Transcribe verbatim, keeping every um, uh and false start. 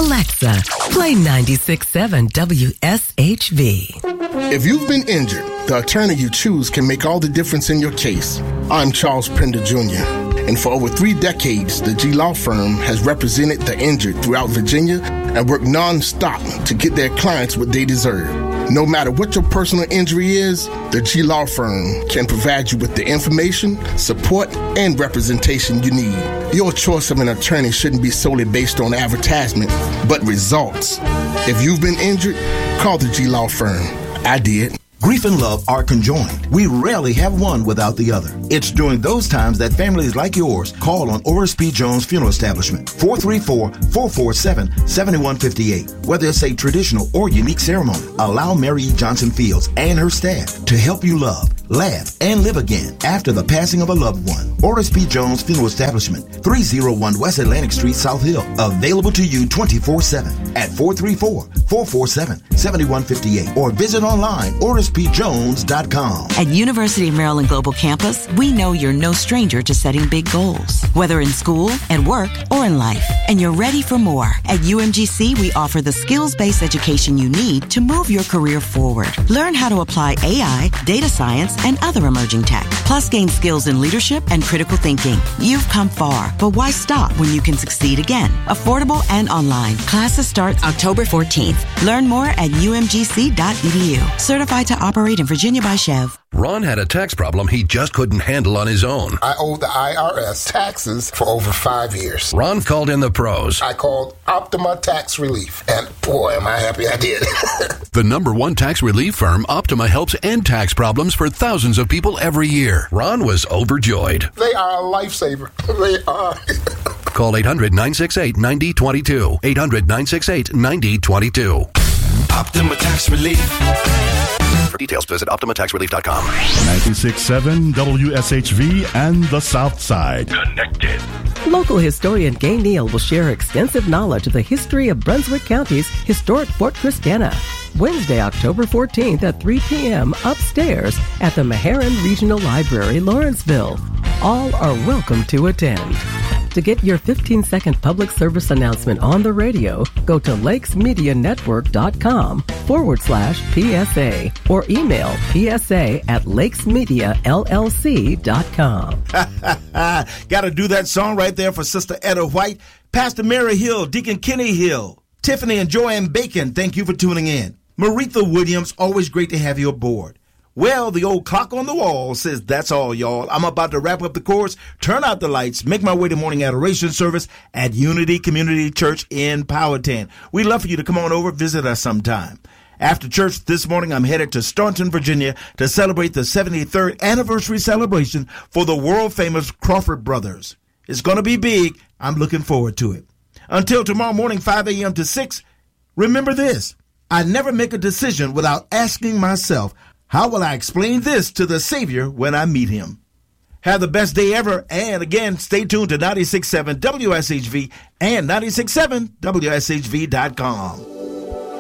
Alexa, play ninety-six point seven W S H V. If you've been injured, the attorney you choose can make all the difference in your case. I'm Charles Pender Junior, and for over three decades, the G Law Firm has represented the injured throughout Virginia and worked non-stop to get their clients what they deserve. No matter what your personal injury is, the G Law Firm can provide you with the information, support, and representation you need. Your choice of an attorney shouldn't be solely based on advertisement, but results. If you've been injured, call the G Law Firm. I did. Grief and love are conjoined. We rarely have one without the other. It's during those times that families like yours call on Oris P. Jones Funeral Establishment, four three four, four four seven, seven one five eight. Whether it's a traditional or unique ceremony, allow Mary E. Johnson Fields and her staff to help you love, laugh, and live again after the passing of a loved one. Oris P. Jones Funeral Establishment, three oh one West Atlantic Street, South Hill. Available to you twenty-four seven at four three four, four four seven, seven one five eight or visit online oris p jones dot com. At University of Maryland Global Campus, we know you're no stranger to setting big goals, whether in school, at work, or in life, and you're ready for more. At U M G C, we offer the skills-based education you need to move your career forward. Learn how to apply A I, data science, and other emerging tech, plus gain skills in leadership and critical thinking. You've come far, but why stop when you can succeed again? Affordable and online. Classes start October fourteenth. Learn more at u m g c dot e d u. Certified to operate in Virginia by Chev. Ron had a tax problem he just couldn't handle on his own. I owed the I R S taxes for over five years. Ron called in the pros. I called Optima Tax Relief, and boy, am I happy I did. The number one tax relief firm, Optima, helps end tax problems for thousands of people every year. Ron was overjoyed. They are a lifesaver. They are. Call eight hundred, nine six eight, nine zero two two. eight hundred, nine six eight, nine zero two two. Optima Tax Relief. For details, visit optima tax relief dot com. ninety-six point seven W S H V and the South Side. Connected. Local historian Gay Neal will share extensive knowledge of the history of Brunswick County's historic Fort Christiana. Wednesday, October fourteenth at three p.m. upstairs at the Meharron Regional Library, Lawrenceville. All are welcome to attend. To get your fifteen-second public service announcement on the radio, go to lakesmedianetwork.com forward slash PSA or email psa at lakesmediallc.com. Got to do that song right there for Sister Etta White, Pastor Mary Hill, Deacon Kenny Hill, Tiffany and Joanne Bacon, thank you for tuning in. Maritha Williams, always great to have you aboard. Well, the old clock on the wall says that's all, y'all. I'm about to wrap up the course, turn out the lights, make my way to morning adoration service at Unity Community Church in Powhatan. We'd love for you to come on over, visit us sometime. After church this morning, I'm headed to Staunton, Virginia to celebrate the seventy-third anniversary celebration for the world-famous Crawford Brothers. It's going to be big. I'm looking forward to it. Until tomorrow morning, five a.m. to six, remember this. I never make a decision without asking myself, how will I explain this to the Savior when I meet him? Have the best day ever. And again, stay tuned to ninety-six point seven W S H V and ninety-six point seven W S H V dot com.